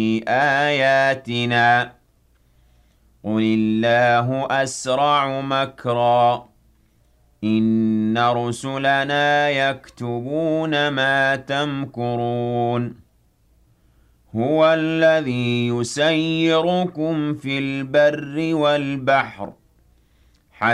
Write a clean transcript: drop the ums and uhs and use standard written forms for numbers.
آياتنا قل الله أسرع مكرا إن رسلنا يكتبون ما تمكرون هو الذي يسيركم في البر والبحر